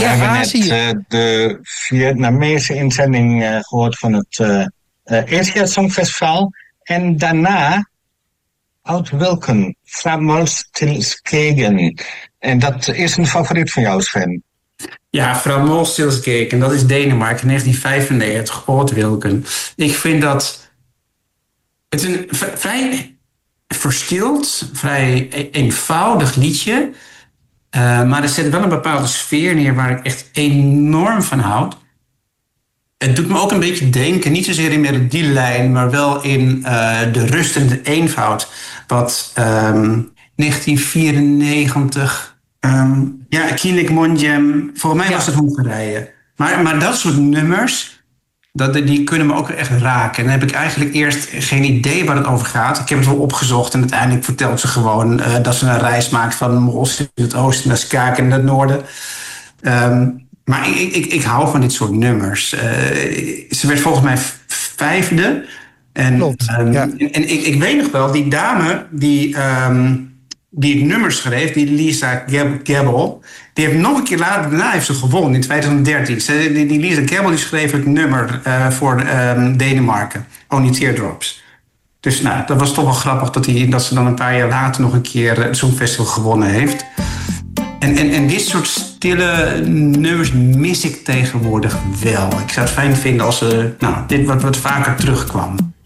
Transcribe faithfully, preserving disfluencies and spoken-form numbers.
ja, hebben Azië. net uh, de Vietnamese inzending uh, gehoord van het uh, uh, Asia Songfestival. En daarna Oud Wilken, Framolstilskegen. En dat is een favoriet van jou, Sven. Ja, Framolstilskegen, dat is Denemarken, negentien vijfennegentig, Oud Wilken. Ik vind dat het een v- vrij verstild, vrij e- eenvoudig liedje. Uh, maar er zit wel een bepaalde sfeer neer waar ik echt enorm van houd. Het doet me ook een beetje denken, niet zozeer in melodielijn, maar wel in uh, de rust en de eenvoud. Wat um, negentien vierennegentig, um, ja, Kilik Monjem, volgens mij ja. was het Hongarije. Maar, maar dat soort nummers, dat, die kunnen me ook echt raken. En dan heb ik eigenlijk eerst geen idee waar het over gaat. Ik heb het wel opgezocht en uiteindelijk vertelt ze gewoon uh, dat ze een reis maakt van Mos in het oosten naar Skaken in het noorden. Um, maar ik, ik, ik hou van dit soort nummers. Uh, ze werd volgens mij vijfde. En, Klopt, um, ja. en, en ik, ik weet nog wel, die dame die, um, die het nummer schreef, die Lisa Gebel, die heeft nog een keer later, daarna heeft ze gewonnen in twintig dertien. Ze, die, die Lisa Gebel die schreef het nummer uh, voor um, Denemarken, Only Teardrops. Dus nou, dat was toch wel grappig dat, die, dat ze dan een paar jaar later nog een keer het Songfestival gewonnen heeft. En, en, en dit soort stille nummers mis ik tegenwoordig wel. Ik zou het fijn vinden als er, nou, dit wat, wat vaker terugkwam.